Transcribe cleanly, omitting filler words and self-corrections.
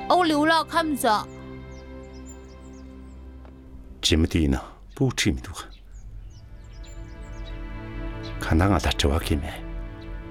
我留了看着。 짐디나 부치미도. 가나가 다쳐왔기네.